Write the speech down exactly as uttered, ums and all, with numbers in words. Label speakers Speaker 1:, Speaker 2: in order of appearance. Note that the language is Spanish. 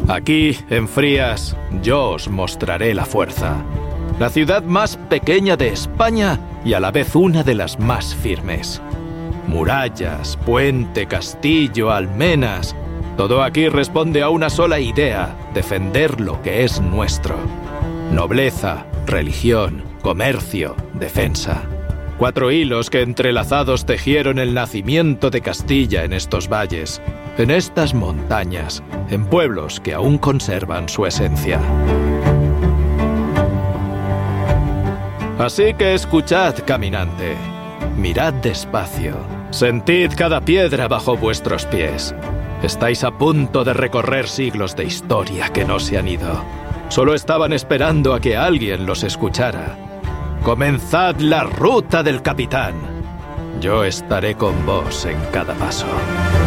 Speaker 1: Aquí, en Frías, yo os mostraré la fuerza. La ciudad más pequeña de España y a la vez una de las más firmes. Murallas, puente, castillo, almenas... Todo aquí responde a una sola idea: defender lo que es nuestro. Nobleza, religión, comercio, defensa. Cuatro hilos que entrelazados tejieron el nacimiento de Castilla en estos valles, en estas montañas, en pueblos que aún conservan su esencia. Así que escuchad, caminante. Mirad despacio. Sentid cada piedra bajo vuestros pies. Estáis a punto de recorrer siglos de historia que no se han ido. Solo estaban esperando a que alguien los escuchara. Comenzad la ruta del capitán. Yo estaré con vos en cada paso.